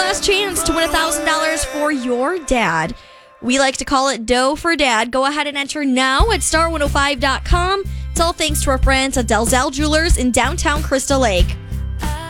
last chance to win $1,000 for your dad. We like to call it Dough for Dad. Go ahead and enter now at star105.com. It's all thanks to our friends at Dalzell Jewelers in downtown Crystal Lake.